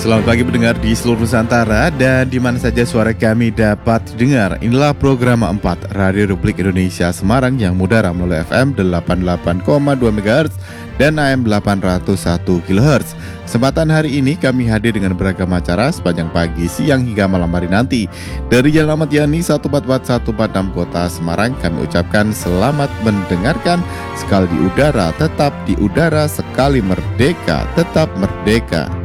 Selamat pagi pendengar di seluruh Nusantara dan di mana saja suara kami dapat didengar. Inilah program 4 Radio Republik Indonesia Semarang yang mudara melalui FM 88,2 MHz dan AM 801 kHz. Kesempatan hari ini kami hadir dengan beragam acara sepanjang pagi, siang hingga malam hari nanti. Dari Jalan Ahmad Yani 144146 Kota Semarang, kami ucapkan selamat mendengarkan. Sekali di udara, tetap di udara, sekali merdeka, tetap merdeka.